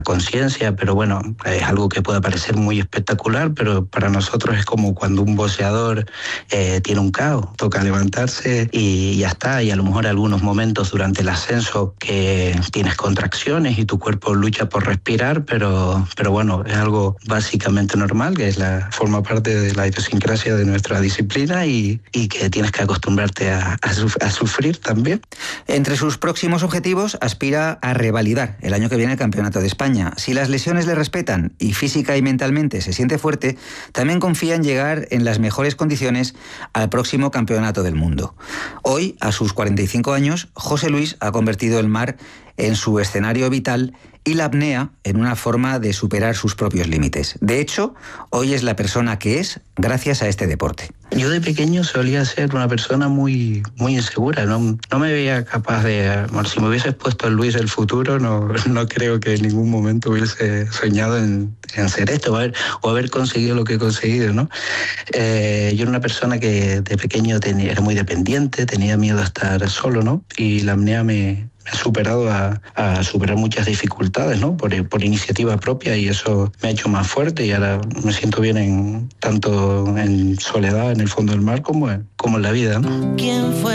conciencia, pero bueno, es algo que puede parecer muy espectacular, pero para nosotros es como cuando un boxeador tiene un KO, toca levantarse y ya está, y a lo mejor algunos momentos durante el ascenso que tienes contracciones y tu cuerpo lucha por respirar, pero bueno, es algo básicamente normal, que forma parte de la idiosincrasia de nuestra disciplina y que tienes que acostumbrarte a sufrir también. Entre sus próximos objetivos aspira a revalidar el año que viene el Campeonato de España. Si las lesiones le respetan y física y mentalmente se siente fuerte, también confía en llegar en las mejores condiciones al próximo Campeonato del Mundo. Hoy, a sus 45 años, José Luis ha convertido el mar en su escenario vital y la apnea en una forma de superar sus propios límites. De hecho, hoy es la persona que es gracias a este deporte. Yo de pequeño solía ser una persona muy insegura, no me veía capaz de... Bueno, si me hubieses puesto el Luis del futuro, no creo que en ningún momento hubiese soñado en ser esto o haber conseguido lo que he conseguido, ¿no? Yo era una persona que de pequeño era muy dependiente, tenía miedo a estar solo, ¿no? Y la apnea me ha superado a superar muchas dificultades, ¿no? Por iniciativa propia, y eso me ha hecho más fuerte y ahora me siento bien tanto en soledad en el fondo del mar como en la vida, ¿no? ¿Quién fue?